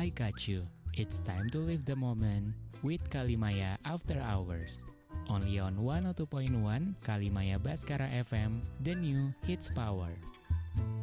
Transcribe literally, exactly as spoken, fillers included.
I got you. It's time to live the moment with Kalimaya After Hours. Only on one oh two point one Kalimaya Baskara F M, the new hits power.